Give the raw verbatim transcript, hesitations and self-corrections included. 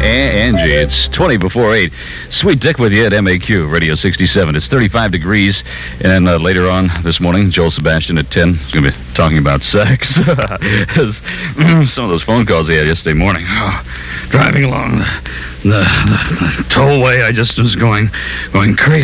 Angie. It's twenty before eight. Sweet Dick with you at M A Q Radio sixty-seven. It's thirty-five degrees. And uh, later on this morning, Joel Sebastian at ten is going to be talking about sex. Some of those phone calls he had yesterday morning. Oh, driving along the, the, the tollway, I just was going, going crazy.